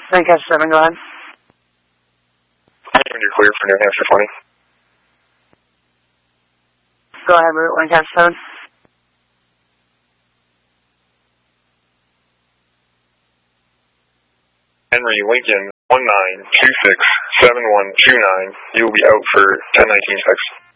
Lancaster 7, go ahead. You're clear for New Hampshire 20. Go ahead, route Lancaster 7. Henry Lincoln 19267129. You will be out for 1019 6.